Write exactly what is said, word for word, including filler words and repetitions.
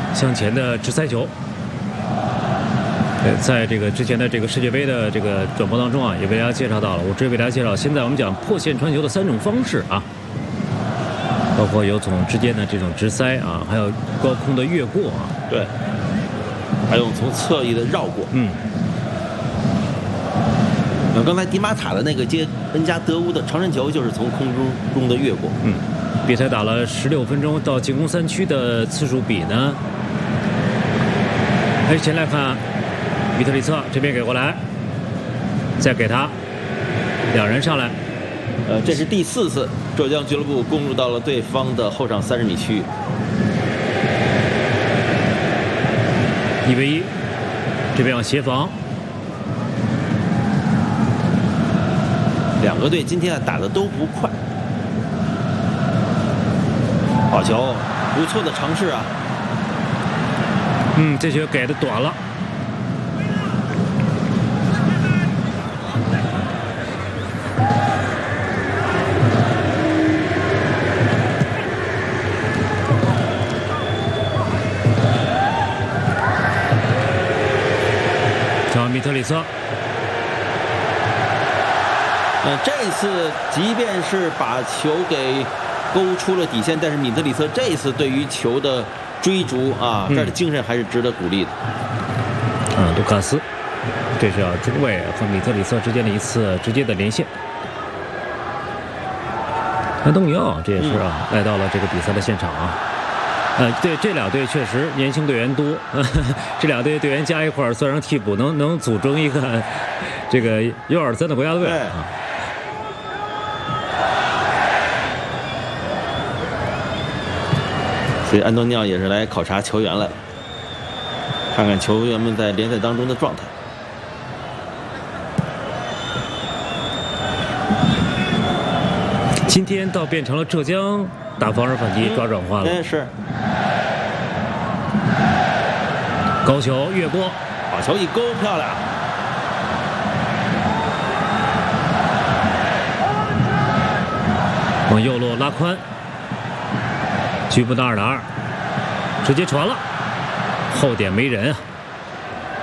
向前的直塞球。呃，在这个之前的这个世界杯的这个转播当中啊，也为大家介绍到了。我直接为大家介绍，现在我们讲破线传球的三种方式啊，包括有从之间的这种直塞啊，还有高空的越过啊， 对，还有从侧翼的绕过。 嗯。 那刚才迪马塔的那个接恩加德乌的长传球，就是从空中中的越过。 嗯。比赛打了十六分钟，到进攻三区的次数比呢？哎，先来看。米特里策这边给过来，再给他，两人上来。 呃，这是第四次浙江俱乐部攻入到了对方的后场三十米区域。 一 v 一，这边要协防。 两个队今天打的都不快。好球，不错的尝试啊。 嗯，这球给的短了。米特里策， 呃，这一次即便是把球给勾出了底线，但是米特里策这一次对于球的追逐啊，这儿的精神还是值得鼓励的。 啊，卢卡斯，这是啊中卫和米特里策之间的一次直接的连线。安东尼奥，这也是啊，来到了这个比赛的现场啊。呃，对，这俩队确实年轻队员多，呵呵这俩队队员加一块儿算上替补，能能组成一个这个 U 二三的国家队啊。 所以安东尼奥也是来考察球员来了，看看球员们在联赛当中的状态。 今天倒变成了浙江打防守反击抓转换了。 嗯，是。 高球越过， 好球一勾，漂亮。 往右路拉宽，局部的二打二，直接传了，后点没人啊。